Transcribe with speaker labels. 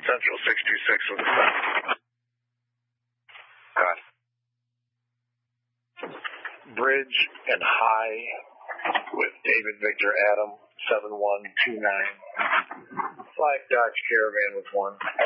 Speaker 1: Central 626 with the stop.
Speaker 2: Got it.
Speaker 1: Bridge and High with David Victor Adam 7129. Black Dodge Caravan with 1.